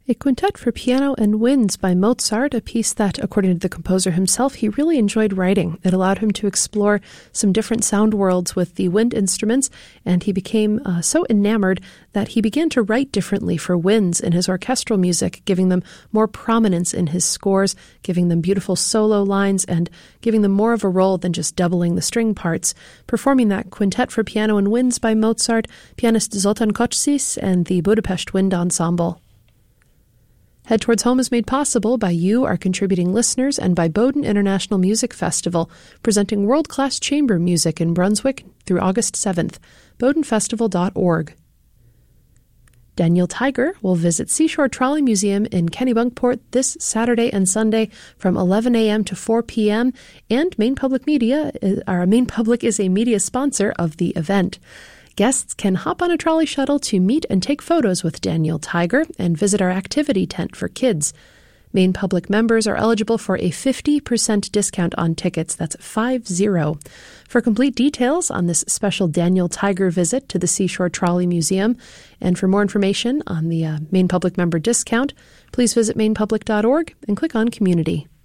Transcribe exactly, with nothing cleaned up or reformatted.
A quintet for piano and winds by Mozart, a piece that, according to the composer himself, he really enjoyed writing. It allowed him to explore some different sound worlds with the wind instruments, and he became uh, so enamored that he began to write differently for winds in his orchestral music, giving them more prominence in his scores, giving them beautiful solo lines, and giving them more of a role than just doubling the string parts. Performing that quintet for piano and winds by Mozart, pianist Zoltán Kocsis and the Budapest Wind Ensemble. Head Towards Home is made possible by you, our contributing listeners, and by Bowdoin International Music Festival, presenting world-class chamber music in Brunswick through August seventh. bowdoin festival dot org. Daniel Tiger will visit Seashore Trolley Museum in Kennebunkport this Saturday and Sunday from eleven a.m. to four p.m., and Maine Public Media, our Maine Public is a media sponsor of the event. Guests can hop on a trolley shuttle to meet and take photos with Daniel Tiger and visit our activity tent for kids. Maine Public members are eligible for a fifty percent discount on tickets. That's five zero. For complete details on this special Daniel Tiger visit to the Seashore Trolley Museum, and for more information on the uh, Maine Public member discount, please visit maine public dot org and click on Community.